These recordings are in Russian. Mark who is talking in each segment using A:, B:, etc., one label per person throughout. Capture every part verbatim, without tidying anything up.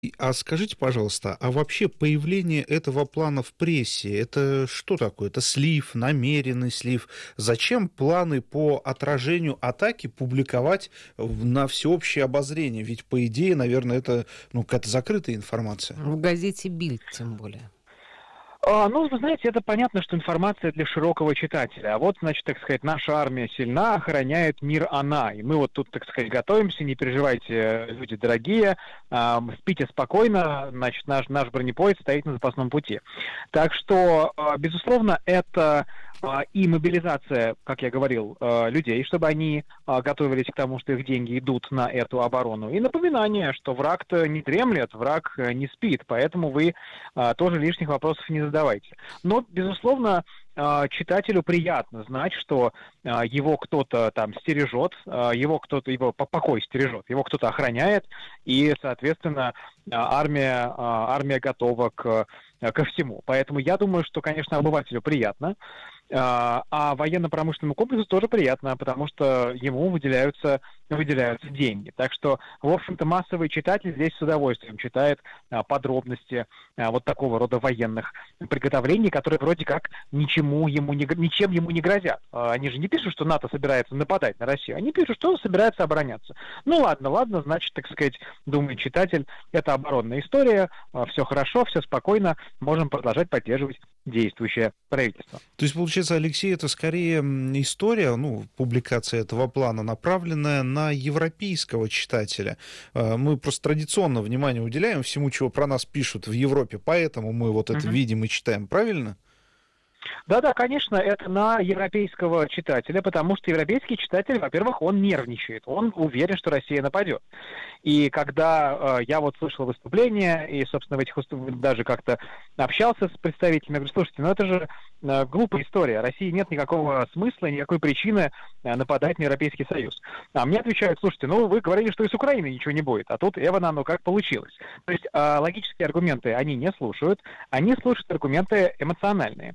A: И- А скажите, пожалуйста, а вообще появление этого плана в прессе, это что такое? Это слив, намеренный слив? Зачем планы по отражению атаки публиковать в- на всеобщее обозрение? Ведь, по идее, наверное, это ну, какая-то закрытая информация.
B: В газете «Бильд» тем более.
C: А, ну, вы знаете, это понятно, что информация для широкого читателя. А вот, значит, так сказать, наша армия сильна, охраняет мир она. И мы вот тут, так сказать, готовимся, не переживайте, люди дорогие, а, спите спокойно, значит, наш, наш бронепоезд стоит на запасном пути. Так что, а, безусловно, это а, и мобилизация, как я говорил, а, людей, чтобы они а, готовились к тому, что их деньги идут на эту оборону. И напоминание, что враг-то не дремлет, враг э, не спит, поэтому вы а, тоже лишних вопросов не задавайте. Но, безусловно, а, читателю приятно знать, что а, его кто-то там стережет, а, его кто-то, его по- покой стережет, его кто-то охраняет, и, соответственно, а, армия, а, армия готова к, ко всему. Поэтому я думаю, что, конечно, обывателю приятно, а, а военно-промышленному комплексу тоже приятно, потому что ему выделяются, выделяются деньги. Так что, в общем-то, массовый читатель здесь с удовольствием читает а, подробности а, вот такого рода военных приготовлений, которые вроде как ничему ему не, ничем ему не грозят. А, они же не пишут, что НАТО собирается нападать на Россию, они пишут, что он собирается обороняться. Ну ладно, ладно, значит, так сказать, думает читатель, это оборонная история, а, все хорошо, все спокойно, можем продолжать поддерживать действующее правительство.
A: То есть, получается, Алексей, это скорее м, история, ну, публикация этого плана, направленная на европейского читателя. Э, Мы просто традиционно внимание уделяем всему, чего про нас пишут в Европе, поэтому мы вот это
C: Мгм.
A: видим и читаем, правильно?
C: Да-да, конечно, это на европейского читателя, потому что европейский читатель, во-первых, он нервничает, он уверен, что Россия нападет. И когда э, я вот слышал выступления, и, собственно, в этих выступлениях даже как-то общался с представителями, я говорю, слушайте, ну это же э, глупая история, России нет никакого смысла, никакой причины э, нападать на Европейский Союз. А мне отвечают, слушайте, ну вы говорили, что и с Украиной ничего не будет, а тут эвана, ну как получилось. То есть э, логические аргументы они не слушают, они слушают аргументы эмоциональные.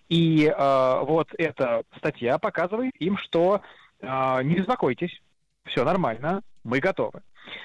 C: И э, вот эта статья показывает им, что э, не беспокойтесь, все нормально, мы готовы.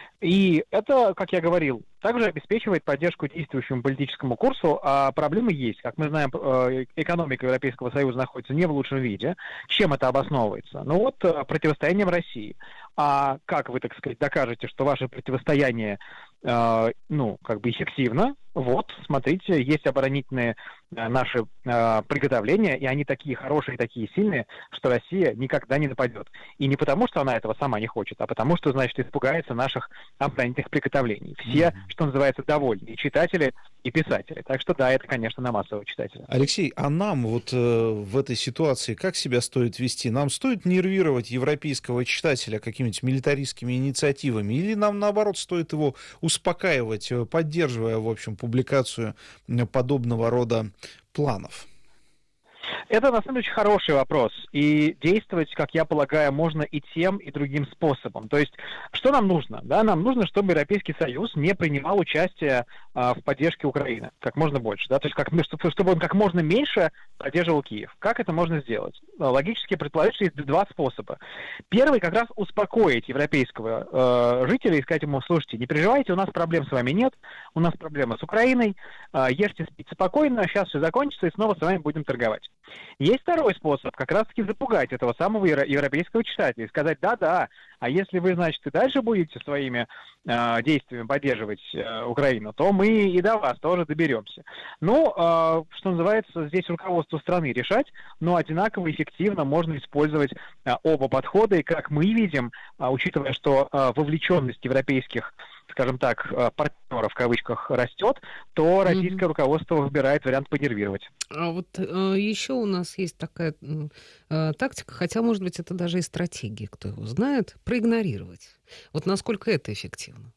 C: И это, как я говорил, также обеспечивает поддержку действующему политическому курсу, а проблемы есть. Как мы знаем, э, экономика Европейского Союза находится не в лучшем виде. Чем это обосновывается? Ну вот э, противостоянием России. А как вы, так сказать, докажете, что ваше противостояние, э, ну, как бы эффективно? Вот, смотрите, есть оборонительные э, наши э, приготовления, и они такие хорошие, такие сильные, что Россия никогда не нападет. И не потому, что она этого сама не хочет, а потому, что, значит, испугается наших оборонительных приготовлений. Все,
A: Мгм.
C: что называется, довольны, и читатели, и писатели. Так что да, это, конечно, на массового читателя.
A: Алексей, а нам вот э, в этой ситуации как себя стоит вести? Нам стоит нервировать европейского читателя какими-нибудь милитаристскими инициативами, или нам, наоборот, стоит его успокаивать, э, поддерживая, в общем, публикацию э, подобного рода планов?
C: Это, на самом деле, очень хороший вопрос. И действовать, как я полагаю, можно и тем, и другим способом. То есть, что нам нужно? Да, нам нужно, чтобы Европейский Союз не принимал участие а, в поддержке Украины как можно больше. Да? То есть, как, чтобы, чтобы он как можно меньше поддерживал Киев. Как это можно сделать? Логически предположить, что есть два способа. Первый как раз успокоить европейского э, жителя и сказать ему, слушайте, не переживайте, у нас проблем с вами нет, у нас проблемы с Украиной, э, ешьте, спите спокойно, сейчас все закончится, и снова с вами будем торговать. Есть второй способ, как раз-таки запугать этого самого европейского читателя и сказать, да-да, а если вы, значит, и дальше будете своими э, действиями поддерживать э, Украину, то мы и до вас тоже доберемся. Ну, э, что называется, здесь руководство страны решать, но одинаково эффективно можно использовать э, оба подхода, и как мы видим, э, учитывая, что э, вовлеченность европейских, скажем так, э, партнеров в кавычках растет, то российское
B: Мгм.
C: руководство выбирает вариант понервировать.
B: А вот э, еще у нас есть такая м, э, тактика, хотя, может быть, это даже и стратегия, кто его знает, проигнорировать. Вот насколько это эффективно?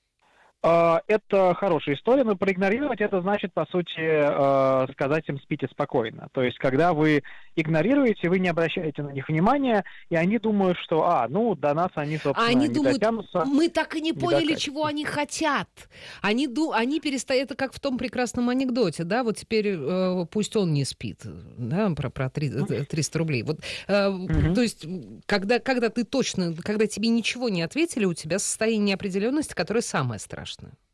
C: А, Это хорошая история, но проигнорировать это значит, по сути, э, сказать им спите спокойно. То есть, когда вы игнорируете, вы не обращаете на них внимания, и они думают, что, а, ну, до нас они,
B: А
C: собственно,
B: они
C: не
B: думают,
C: дотянутся,
B: мы так и не
C: не
B: поняли,
C: докатятся.
B: чего они хотят. Они, ду, они перестают, это как в том прекрасном анекдоте, да, вот теперь э, пусть он не спит, да, про, про три- э, триста рублей. Вот, э,
C: Мгм.
B: то есть, когда, когда ты точно, когда тебе ничего не ответили, у тебя состояние неопределенности, которое самое страшное.